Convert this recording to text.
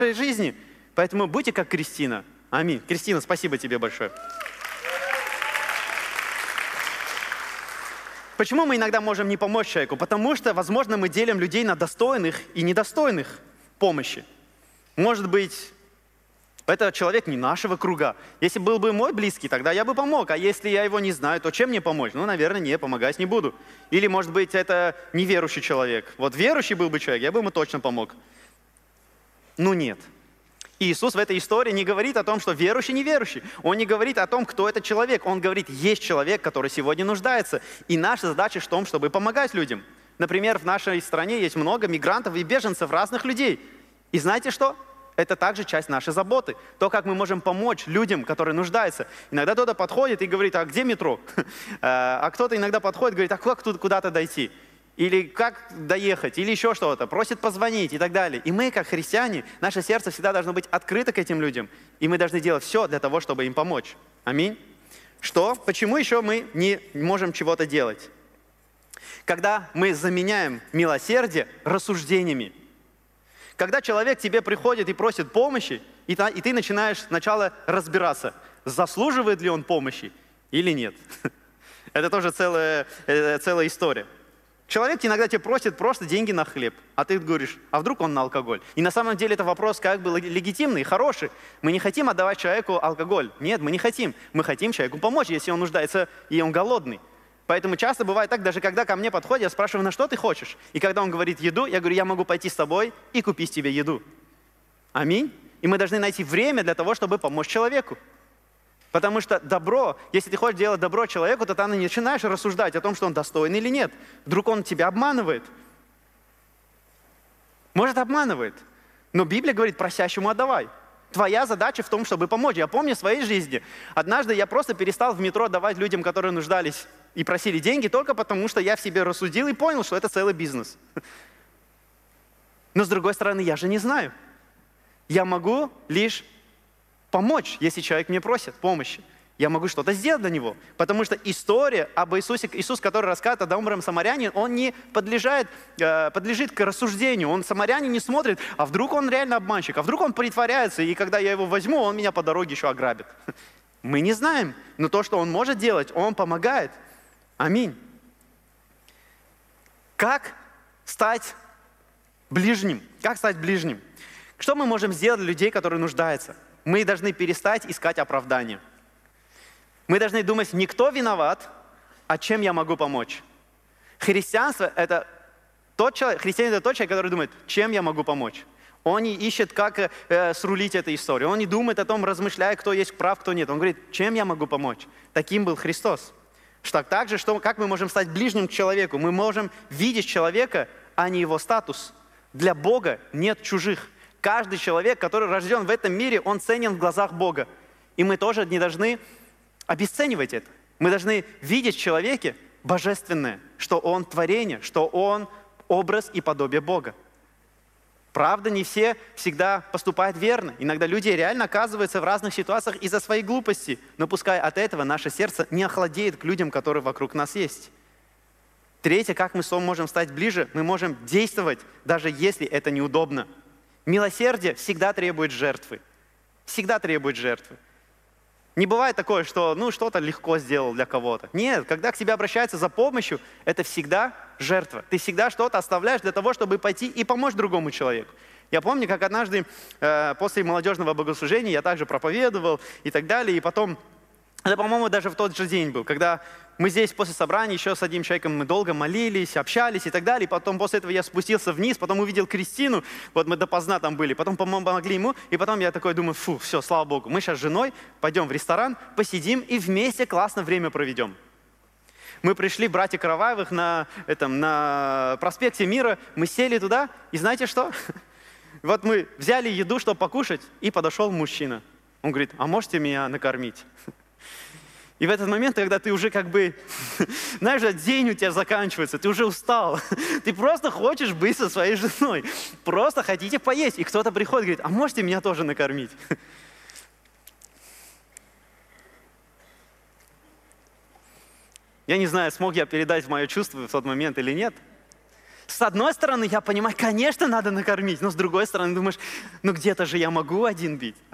жизни. Поэтому будьте как Кристина. Аминь. Кристина, спасибо тебе большое. Почему мы иногда можем не помочь человеку? Потому что, возможно, мы делим людей на достойных и недостойных помощи. Может быть, это человек не нашего круга. Если был бы мой близкий, тогда я бы помог. А если я его не знаю, то чем мне помочь? Ну, наверное, не, помогать не буду. Или, может быть, это неверующий человек. Вот верующий был бы человек, я бы ему точно помог. Ну, нет. Иисус в этой истории не говорит о том, что верующий, неверующий. Он не говорит о том, кто этот человек. Он говорит, есть человек, который сегодня нуждается. И наша задача в том, чтобы помогать людям. Например, в нашей стране есть много мигрантов и беженцев, разных людей. И знаете что? Это также часть нашей заботы. То, как мы можем помочь людям, которые нуждаются. Иногда кто-то подходит и говорит, а где метро? А кто-то иногда подходит и говорит, а как тут куда-то дойти? Или как доехать, или еще что-то, просит позвонить и так далее. И мы, как христиане, наше сердце всегда должно быть открыто к этим людям. И мы должны делать все для того, чтобы им помочь. Аминь. Что? Почему еще мы не можем чего-то делать? Когда мы заменяем милосердие рассуждениями. Когда человек к тебе приходит и просит помощи, и ты начинаешь сначала разбираться, заслуживает ли он помощи или нет. Это тоже целая история. Человек иногда тебе просит просто деньги на хлеб, а ты говоришь, а вдруг он на алкоголь? И на самом деле это вопрос как бы легитимный, хороший. Мы не хотим отдавать человеку алкоголь. Нет, мы не хотим. Мы хотим человеку помочь, если он нуждается и он голодный. Поэтому часто бывает так, даже когда ко мне подходят, я спрашиваю, на что ты хочешь? И когда он говорит еду, я говорю, я могу пойти с тобой и купить тебе еду. Аминь. И мы должны найти время для того, чтобы помочь человеку. Потому что добро, если ты хочешь делать добро человеку, то ты начинаешь рассуждать о том, что он достоин или нет. Вдруг он тебя обманывает. Может, обманывает. Но Библия говорит, просящему отдавай. Твоя задача в том, чтобы помочь. Я помню в своей жизни. Однажды я просто перестал в метро давать людям, которые нуждались и просили деньги, только потому что я в себе рассудил и понял, что это целый бизнес. Но с другой стороны, я же не знаю. Я могу лишь помочь, если человек мне просит помощи. Я могу что-то сделать для него. Потому что история об Иисусе, Иисус, который рассказывает о добром самарянине, он не подлежит к рассуждению. Он самарянин не смотрит, а вдруг он реально обманщик, а вдруг он притворяется, и когда я его возьму, он меня по дороге еще ограбит. Мы не знаем, но то, что он может делать, он помогает. Аминь. Как стать ближним? Как стать ближним? Что мы можем сделать для людей, которые нуждаются? Мы должны перестать искать оправдания. Мы должны думать, не кто виноват, а чем я могу помочь. Христианство – это христианин – это тот человек, который думает, чем я могу помочь. Он не ищет, как срулить эту историю. Он не думает о том, размышляя, кто есть прав, кто нет. Он говорит, чем я могу помочь. Таким был Христос. Также, как мы можем стать ближним к человеку? Мы можем видеть человека, а не его статус. Для Бога нет чужих. Каждый человек, который рожден в этом мире, он ценен в глазах Бога. И мы тоже не должны обесценивать это. Мы должны видеть в человеке божественное, что он творение, что он образ и подобие Бога. Правда, не все всегда поступают верно. Иногда люди реально оказываются в разных ситуациях из-за своей глупости. Но пускай от этого наше сердце не охладеет к людям, которые вокруг нас есть. Третье, как мы можем стать ближе, мы можем действовать, даже если это неудобно. Милосердие всегда требует жертвы. Всегда требует жертвы. Не бывает такое, что что-то легко сделал для кого-то. Нет, когда к тебе обращаются за помощью, это всегда жертва. Ты всегда что-то оставляешь для того, чтобы пойти и помочь другому человеку. Я помню, как однажды после молодежного богослужения я также проповедовал и так далее, и потом, это, по-моему, даже в тот же день был, когда мы здесь после собрания еще с одним человеком мы долго молились, общались и так далее. И потом после этого я спустился вниз, потом увидел Кристину, вот мы допоздна там были, потом помогли ему, и потом я такой думаю, все, слава Богу, мы сейчас с женой пойдем в ресторан, посидим и вместе классно время проведем. Мы пришли, братья Караваевых, на проспекте Мира, мы сели туда, и знаете что? Вот мы взяли еду, чтобы покушать, и подошел мужчина. Он говорит, а можете меня накормить? И в этот момент, когда ты уже знаешь, день у тебя заканчивается, ты уже устал, ты просто хочешь быть со своей женой, просто хотите поесть. И кто-то приходит и говорит, а можете меня тоже накормить? Я не знаю, смог я передать мое чувство в тот момент или нет. С одной стороны, я понимаю, конечно, надо накормить, но с другой стороны, думаешь, ну где-то же я могу один бить.